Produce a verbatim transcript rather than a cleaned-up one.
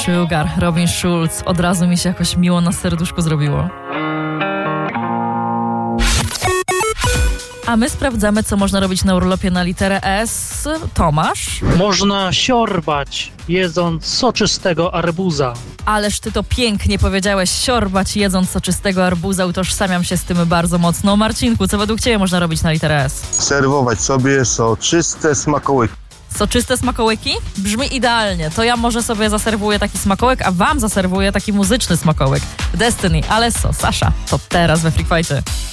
Sugar, Robin Schulz. Od razu mi się jakoś miło na serduszku zrobiło. A my sprawdzamy, co można robić na urlopie na literę S. Tomasz? Można siorbać, jedząc soczystego arbuza. Ależ ty to pięknie powiedziałeś, siorbać jedząc soczystego arbuza, utożsamiam się z tym bardzo mocno. Marcinku, co według ciebie można robić na literę S? Serwować sobie soczyste smakołyki. Soczyste smakołyki? Brzmi idealnie. To ja może sobie zaserwuję taki smakołyk, a wam zaserwuję taki muzyczny smakołyk. Destiny, Alesso, Sasha. To teraz we Freak Fighty.